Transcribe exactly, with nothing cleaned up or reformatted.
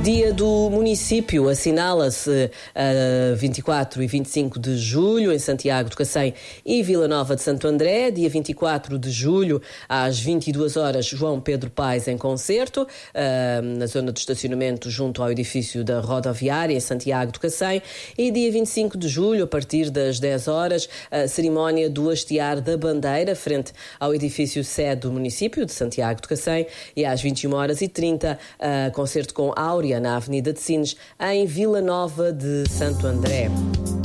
Dia do Município assinala-se a vinte e quatro e vinte e cinco de julho em Santiago de Cacém e Vila Nova de Santo André. Dia vinte e quatro de julho, às vinte e duas horas, João Pedro Paes em concerto, na zona de estacionamento junto ao edifício da rodoviária em Santiago de Cacém. E dia vinte e cinco de julho, a partir das dez horas, a cerimónia do hastear da bandeira frente ao edifício sede do município de Santiago de Cacém. E às vinte e uma horas e trinta, concerto com Áurea na Avenida de Sines, em Vila Nova de Santo André.